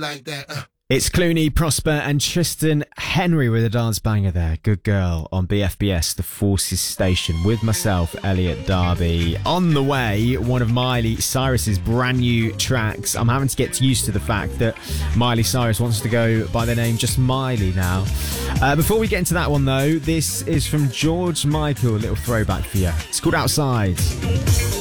like that. It's Clooney, Prosper and Tristan Henry with a dance banger there. Good Girl on BFBS, the Forces Station, with myself, Elliot Darby. On the way, one of Miley Cyrus's brand new tracks. I'm having to get used to the fact that Miley Cyrus wants to go by the name just Miley now. Before we get into that one though, this is from George Michael, a little throwback for you. It's called Outside.